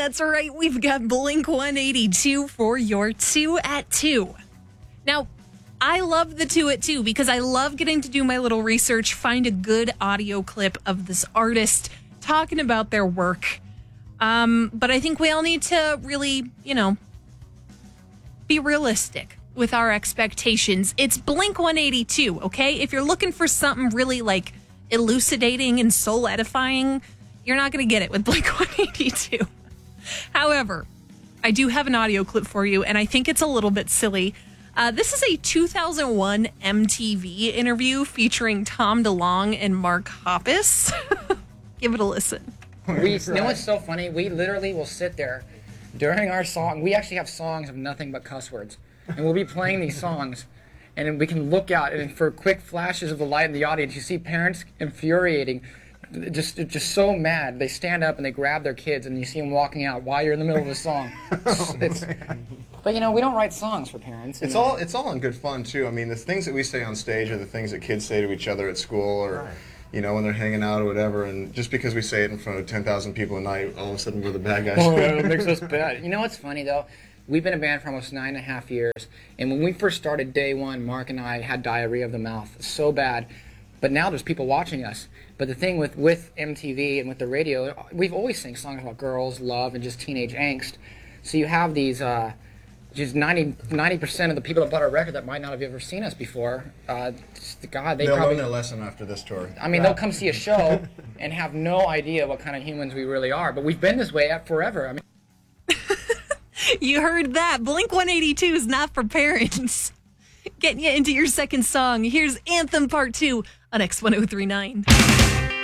That's right. We've got Blink 182 for your 2 at 2. Now, I love the 2 at 2 because I love getting to do my little research, find a good audio clip of this artist talking about their work. But I think we all need to really, be realistic with our expectations. It's Blink 182, okay? If you're looking for something really like elucidating and soul edifying, you're not going to get it with Blink 182. However, I do have an audio clip for you, and I think it's a little bit silly. This is a 2001 MTV interview featuring Tom DeLonge and Mark Hoppus. Give it a listen. You know what's so funny? We literally will sit there during our song. We actually have songs of nothing but cuss words. And we'll be playing these songs, and we can look out, and for quick flashes of the light in the audience, you see parents infuriating, just so mad. They stand up and they grab their kids, and you see them walking out while you're in the middle of the song. But we don't write songs for parents. It's all in good fun too. I mean, the things that we say on stage are the things that kids say to each other at school, or when they're hanging out or whatever. And just because we say it in front of 10,000 people a night, all of a sudden we're the bad guys. Oh, it makes us bad. You know what's funny though? We've been a band for almost 9.5 years, and when we first started day one, Mark and I had diarrhea of the mouth so bad. But now there's people watching us. But the thing with MTV and with the radio, we've always sang songs about girls, love, and just teenage angst. So you have these, just 90% of the people that bought our record that might not have ever seen us before, they'll learn their lesson after this tour. I mean, they'll come see a show and have no idea what kind of humans we really are. But we've been this way forever. I mean, you heard that. Blink 182 is not for parents. Getting you into your second song. Here's Anthem Part 2 on X1039.